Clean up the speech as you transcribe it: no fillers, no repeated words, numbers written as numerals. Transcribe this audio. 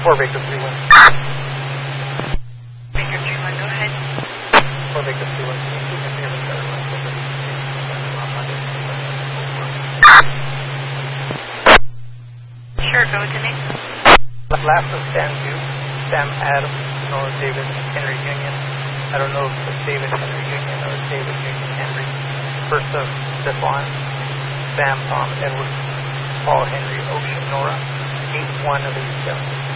4 Victor 3-1. Victor 3-1, go ahead. 4 Victor 3-1. Sure, go to next. Last of Sam Hughes, Sam Adams, no David Henry Union. I don't know if it's David Henry Union or David Union Henry. First of Stefan, Sam Tom Edward, Paul Henry Ocean Nora, 8-1 of 87.